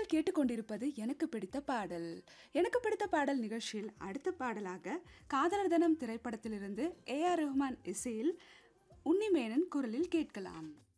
கேட்டுக்கொண்டிருப்பது எனக்கு பிடித்த பாடல். எனக்கு பிடித்த பாடல் நிகழ்ச்சியில் அடுத்த பாடலாக காதலர் தினம் திரைப்படத்திலிருந்து AR ரஹ்மான் இசையில் உன்னிமேனன் குரலில் கேட்கலாம்.